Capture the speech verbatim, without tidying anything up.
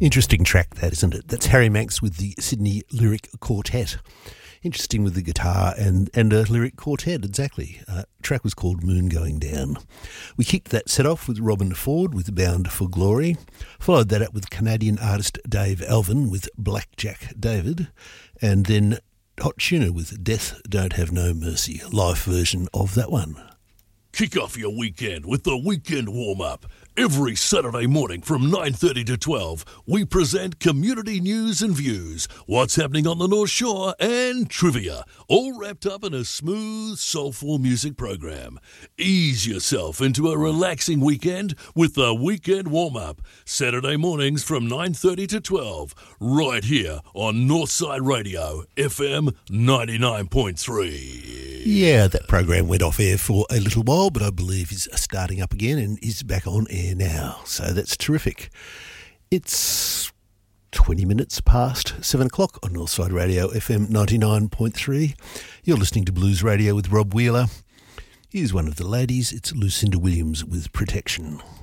Interesting track that, isn't it? That's Harry Manx with the Sydney Lyric Quartet. Interesting with the guitar and, and a lyric quartet, exactly. Uh, the track was called Moon Going Down. We kicked that set off with Robin Ford with Bound for Glory. Followed that up with Canadian artist Dave Alvin with Blackjack David. And then Hot Tuna with Death Don't Have No Mercy, a live version of that one. Kick off your weekend with the Weekend Warm-Up. Every Saturday morning from nine thirty to twelve, we present community news and views, what's happening on the North Shore, and trivia, all wrapped up in a smooth, soulful music program. Ease yourself into a relaxing weekend with the Weekend Warm-Up, Saturday mornings from nine thirty to twelve, right here on Northside Radio, F M ninety-nine point three. Yeah, that program went off air for a little while, but I believe is starting up again and is back on air now, so that's terrific. It's twenty minutes past seven o'clock on Northside Radio, F M ninety-nine point three. You're listening to Blues Radio with Rob Wheeler. Here's one of the ladies. It's Lucinda Williams with Protection.